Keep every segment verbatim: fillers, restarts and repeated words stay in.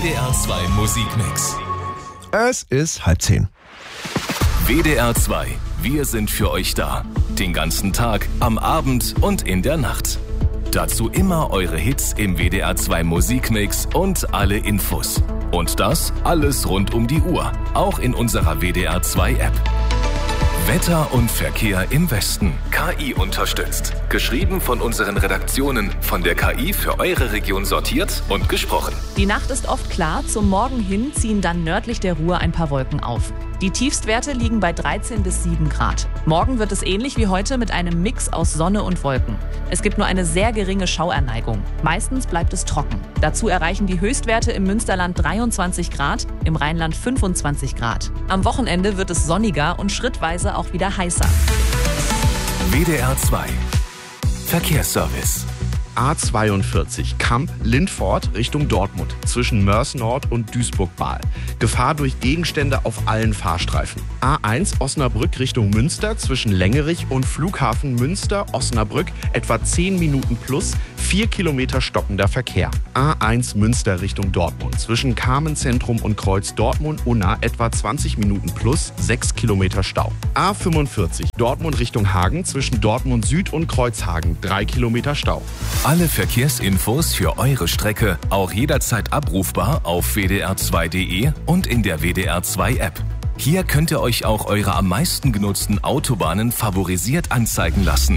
D R zwei Musikmix. Es ist halb zehn. W D R zwei, wir sind für euch da. Den ganzen Tag, am Abend und in der Nacht. Dazu immer eure Hits im W D R zwei Musikmix und alle Infos. Und das alles rund um die Uhr, auch in unserer W D R zwei App. Wetter und Verkehr im Westen. K I unterstützt. Geschrieben von unseren Redaktionen, von der K I für eure Region sortiert und gesprochen. Die Nacht ist oft klar, zum Morgen hin ziehen dann nördlich der Ruhr ein paar Wolken auf. Die Tiefstwerte liegen bei dreizehn bis sieben Grad. Morgen wird es ähnlich wie heute mit einem Mix aus Sonne und Wolken. Es gibt nur eine sehr geringe Schauerneigung. Meistens bleibt es trocken. Dazu erreichen die Höchstwerte im Münsterland dreiundzwanzig Grad, im Rheinland fünfundzwanzig Grad. Am Wochenende wird es sonniger und schrittweise auch wieder heißer. W D R zwei Verkehrsservice. A zweiundvierzig Kamp-Lindfort Richtung Dortmund zwischen Mörs Nord und Duisburg-Bahl. Gefahr durch Gegenstände auf allen Fahrstreifen. A eins Osnabrück Richtung Münster zwischen Längerich und Flughafen Münster-Osnabrück etwa zehn Minuten plus, vier Kilometer stockender Verkehr. A eins Münster Richtung Dortmund zwischen Carmen-Zentrum und Kreuz Dortmund-Unna etwa zwanzig Minuten plus, sechs Kilometer Stau. A fünfundvierzig Dortmund Richtung Hagen zwischen Dortmund Süd und Kreuzhagen drei Kilometer Stau. Alle Verkehrsinfos für eure Strecke auch jederzeit abrufbar auf w d r zwei punkt d e und in der W D R zwei App. Hier könnt ihr euch auch eure am meisten genutzten Autobahnen favorisiert anzeigen lassen.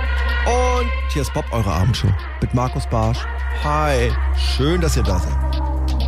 Und hier ist Bob, eure Abendshow mit Markus Barsch. Hi, schön, dass ihr da seid.